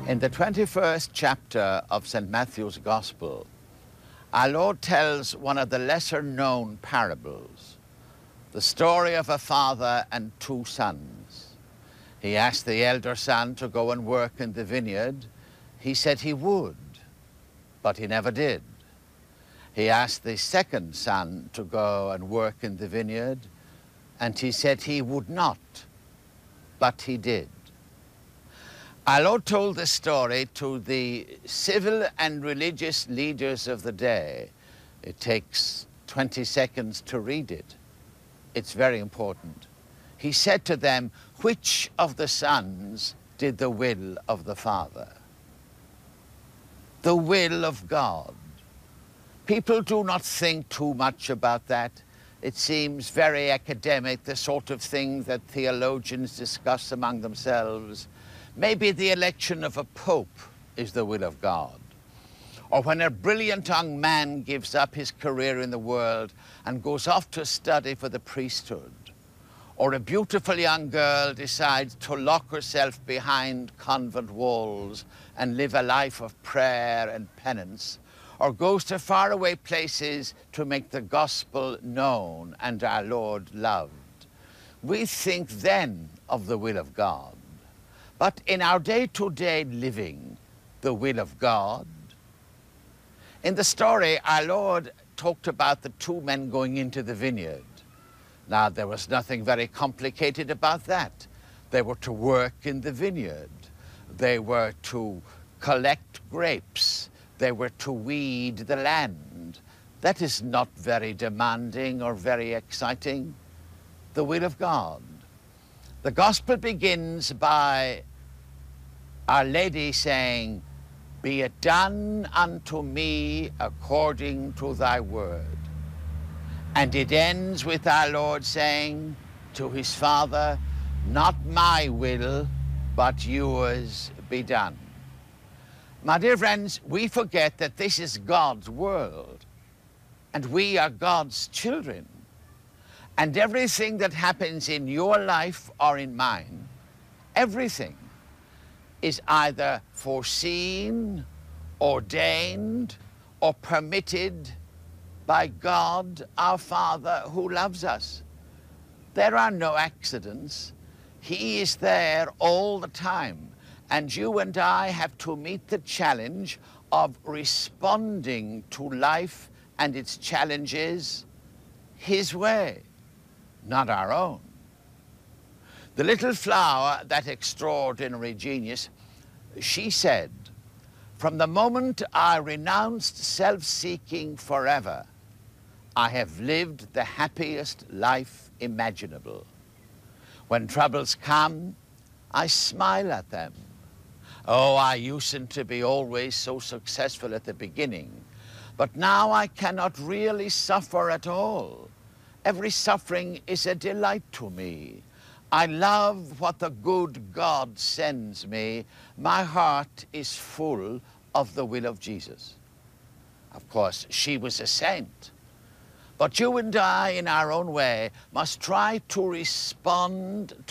In the 21st chapter of St. Matthew's Gospel, our Lord tells one of the lesser-known parables, the story of a father and two sons. He asked the elder son to go and work in the vineyard. He said he would, but he never did. He asked the second son to go and work in the vineyard, and he said he would not, but he did. Our Lord told this story to the civil and religious leaders of the day. It takes 20 seconds to read it. It's very important. He said to them, which of the sons did the will of the Father? The will of God. People do not think too much about that. It seems very academic, the sort of thing that theologians discuss among themselves. Maybe the election of a pope is the will of God. Or when a brilliant young man gives up his career in the world and goes off to study for the priesthood. Or a beautiful young girl decides to lock herself behind convent walls and live a life of prayer and penance. Or goes to faraway places to make the gospel known and our Lord loved. We think then of the will of God. But in our day-to-day living, the will of God. In the story, our Lord talked about the two men going into the vineyard. Now, there was nothing very complicated about that. They were to work in the vineyard. They were to collect grapes. They were to weed the land. That is not very demanding or very exciting. The will of God. The gospel begins by Our Lady saying, "Be it done unto me according to thy word." And it ends with our Lord saying to his Father, "Not my will, but yours be done." My dear friends, we forget that this is God's world, and we are God's children. And everything that happens in your life or in mine, everything is either foreseen, ordained, or permitted by God, our Father, who loves us. There are no accidents. He is there all the time. And you and I have to meet the challenge of responding to life and its challenges his way, not our own. The little flower, that extraordinary genius, she said, "From the moment I renounced self-seeking forever, I have lived the happiest life imaginable. When troubles come, I smile at them. Oh, I usedn't to be always so successful at the beginning, but now I cannot really suffer at all. Every suffering is a delight to me. I love what the good God sends me. My heart is full of the will of Jesus." Of course, she was a saint. But you and I, in our own way, must try to respond